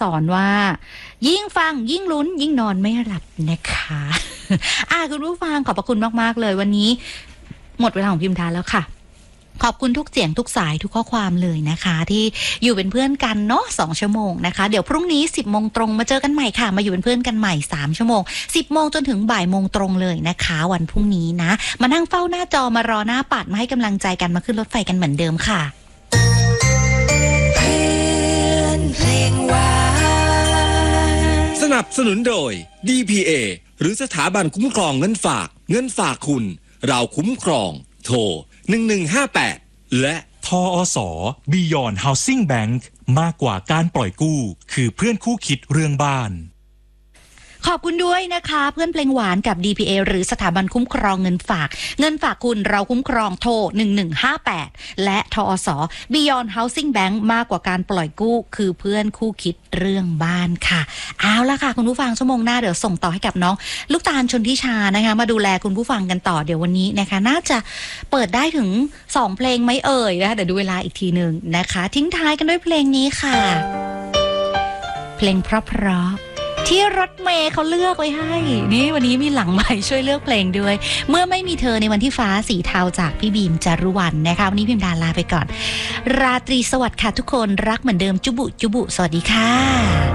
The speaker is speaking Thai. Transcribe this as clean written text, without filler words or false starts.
สอนว่ายิ่งฟังยิ่งลุ้นยิ่งนอนไม่หลับนะคะคุณผู้ฟังขอบพระคุณมากๆเลยวันนี้หมดเวลาของพิมพ์ทานแล้วค่ะขอบคุณทุกเสียงทุกสายทุกข้อความเลยนะคะที่อยู่เป็นเพื่อนกันเนาะ2 ชั่วโมงนะคะเดี๋ยวพรุ่งนี้ 10 โมงตรงมาเจอกันใหม่ค่ะมาอยู่เป็นเพื่อนกันใหม่3 ชั่วโมง 10 โมงจนถึงบ่ายโมงตรงเลยนะคะวันพรุ่งนี้นะมานั่งเฝ้าหน้าจอมารอหน้าปัดมาให้กำลังใจกันมาขึ้นรถไฟกันเหมือนเดิมค่ะสนับสนุนโดย DPA หรือสถาบันคุ้มครองเงินฝากคุณเราคุ้มครองโทร1158และทอสBeyond Housing Bank มากกว่าการปล่อยกู้คือเพื่อนคู่คิดเรื่องบ้านขอบคุณด้วยนะคะเพื่อนเพลงหวานกับ DPA หรือสถาบันคุ้มครองเงินฝากคุณเราคุ้มครองโทร1158และทอสBeyond Housing Bank มากกว่าการปล่อยกู้คือเพื่อนคู่คิดเรื่องบ้านค่ะเอาละค่ะคุณผู้ฟังชั่วโมงหน้าเดี๋ยวส่งต่อให้กับน้องลูกตาลชนทิชานะคะมาดูแลคุณผู้ฟังกันต่อเดี๋ยววันนี้นะคะน่าจะเปิดได้ถึง2 เพลงไหมเอ่ยนะคะเดี๋ยวดูเวลาอีกทีนึงนะคะทิ้งท้ายกันด้วยเพลงนี้ค่ะเพลงเพราะที่รถเมย์เขาเลือกไว้ให้นี่วันนี้มีหลังใหม่ช่วยเลือกเพลงด้วยเมื่อไม่มีเธอในวันที่ฟ้าสีเทาจากพี่บีมจารุวรรณนะคะวันนี้พิมพ์ดาลาไปก่อนราตรีสวัสดิ์ค่ะทุกคนรักเหมือนเดิมจุบุสวัสดีค่ะ